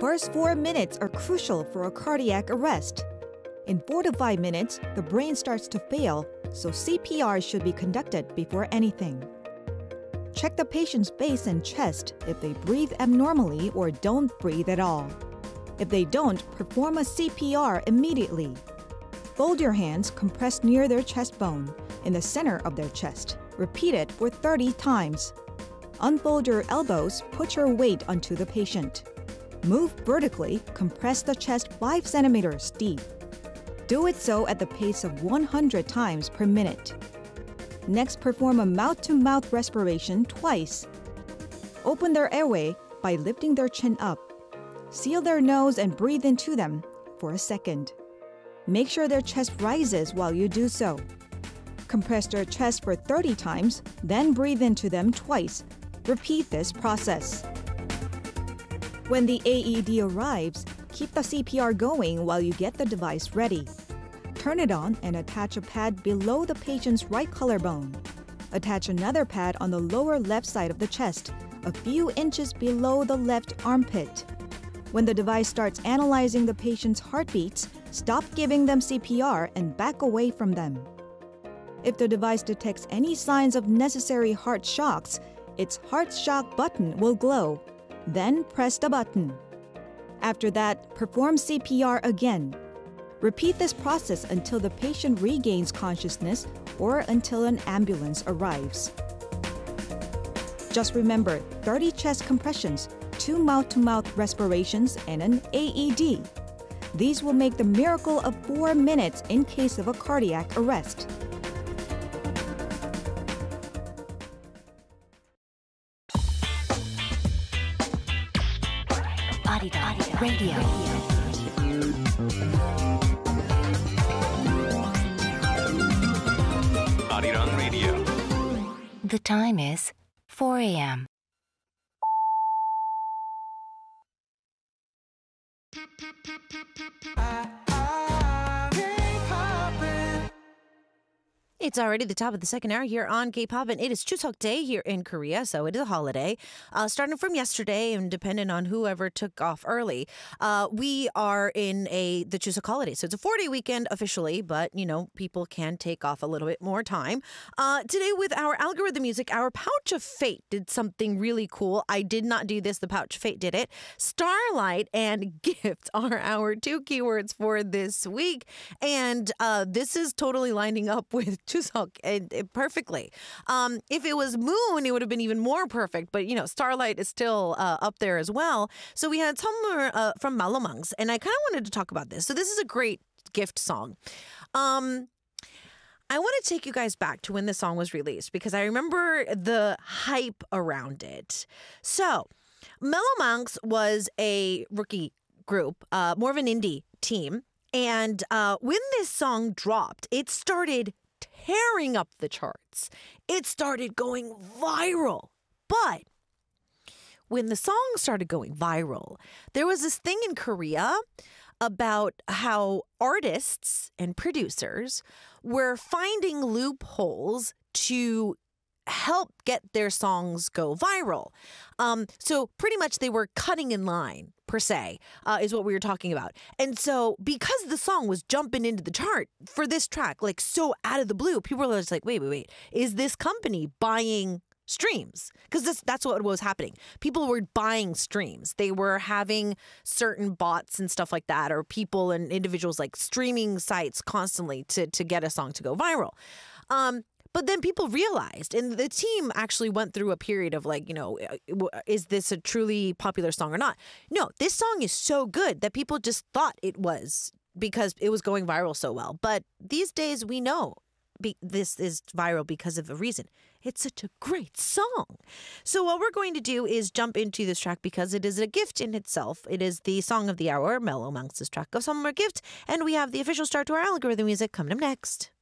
first 4 minutes are crucial for a cardiac arrest. In 4 to 5 minutes, the brain starts to fail, so CPR should be conducted before anything. Check the patient's base and chest if they breathe abnormally or don't breathe at all. If they don't, perform a CPR immediately. Fold your hands compressed near their chest bone, in the center of their chest. Repeat it for 30 times. Unfold your elbows, put your weight onto the patient. Move vertically, compress the chest 5 centimeters deep. Do it so at the pace of 100 times per minute. Next, perform a mouth-to-mouth respiration twice. Open their airway by lifting their chin up. Seal their nose and breathe into them for a second. Make sure their chest rises while you do so. Compress their chest for 30 times, then breathe into them twice. Repeat this process. When the AED arrives, keep the CPR going while you get the device ready. Turn it on and attach a pad below the patient's right collarbone. Attach another pad on the lower left side of the chest, a few inches below the left armpit. When the device starts analyzing the patient's heartbeats, stop giving them CPR and back away from them. If the device detects any signs of necessary heart shocks, its heart shock button will glow. Then press the button. After that, perform CPR again. Repeat this process until the patient regains consciousness or until an ambulance arrives. Just remember 30 chest compressions, 2 mouth-to-mouth respirations, and an AED. These will make the miracle of 4 minutes in case of a cardiac arrest. Radio. Arirang Radio. The time is 4 a.m. It's already the top of the second hour here on K-Pop, and it is Chuseok Day here in Korea, so it is a holiday. Starting from yesterday, and depending on whoever took off early, we are in the Chuseok holiday. So it's a 4-day weekend officially, but, people can take off a little bit more time. Today with our algorithm music, our Pouch of Fate did something really cool. I did not do this. The Pouch of Fate did it. Starlight and gift are our 2 keywords for this week, and this is totally lining up with Chuseok perfectly. If it was moon, it would have been even more perfect. But, starlight is still up there as well. So we had Summer from Malomangs, and I kind of wanted to talk about this. So this is a great gift song. I want to take you guys back to when this song was released because I remember the hype around it. So Malomangs was a rookie group, more of an indie team. And when this song dropped, it started tearing up the charts. It started going viral. But when the song started going viral, there was this thing in Korea about how artists and producers were finding loopholes to help get their songs go viral. So pretty much they were cutting in line, per se, is what we were talking about. And so because the song was jumping into the chart for this track, like so out of the blue, people were just like, wait, is this company buying streams? Because that's what was happening. People were buying streams. They were having certain bots and stuff like that, or people and individuals like streaming sites constantly to get a song to go viral. But then people realized, and the team actually went through a period of like, is this a truly popular song or not? No, this song is so good that people just thought it was because it was going viral so well. But these days we know this is viral because of a reason. It's such a great song. So what we're going to do is jump into this track because it is a gift in itself. It is the song of the hour, Malomangs' track of Summer Gift. And we have the official start to our algorithm music coming up next.